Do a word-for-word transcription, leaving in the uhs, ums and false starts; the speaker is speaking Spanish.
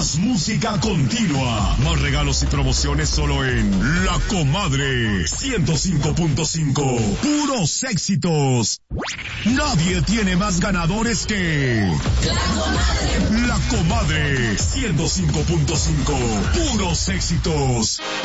Más música continua. Más regalos y promociones solo en La Comadre ciento cinco punto cinco. Puros éxitos. Nadie tiene más ganadores que La Comadre. La Comadre ciento cinco punto cinco. Puros éxitos.